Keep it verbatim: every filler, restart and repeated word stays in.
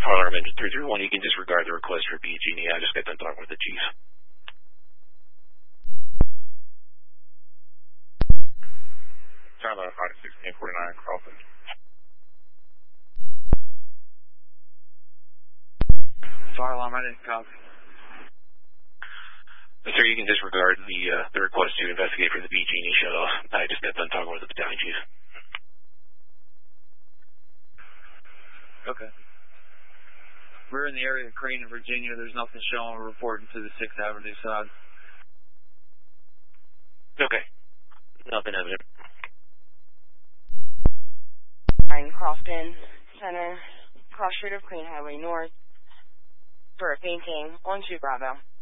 Alarm engine three three one, you can disregard the request for B G and E. I just got done talking with the chief. Charlotte, five sixteen forty-nine, Carlton. Fire alarm, I didn't copy. Sir, you can disregard the uh, the request to investigate for the B G and E shut-off. I just got done talking with the battalion chief. Okay. We're in the area of Crane in Virginia. There's nothing showing or reporting to the sixth Avenue side. Okay. Nothing evident. nine Crofton Center, cross street of Crane Highway North, for a painting on two Bravo.